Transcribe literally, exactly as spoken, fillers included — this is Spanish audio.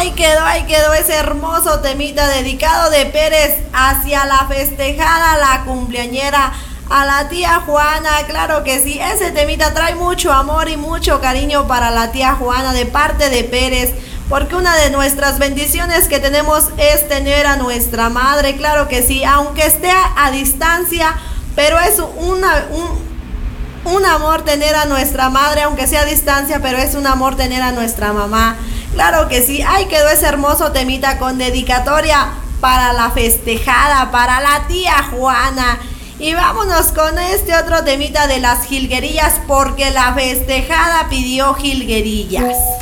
ahí quedó, ahí quedó ese hermoso temita dedicado de Pérez hacia la festejada, la cumpleañera, a la tía Juana. Claro que sí, ese temita trae mucho amor y mucho cariño para la tía Juana de parte de Pérez, porque una de nuestras bendiciones que tenemos es tener a nuestra madre. Claro que sí, aunque esté a distancia, pero es una, un, un amor tener a nuestra madre, aunque sea a distancia, pero es un amor tener a nuestra mamá. Claro que sí, ahí quedó ese hermoso temita con dedicatoria para la festejada, para la tía Juana. Y vámonos con este otro temita de las jilguerillas, porque la festejada pidió jilguerillas.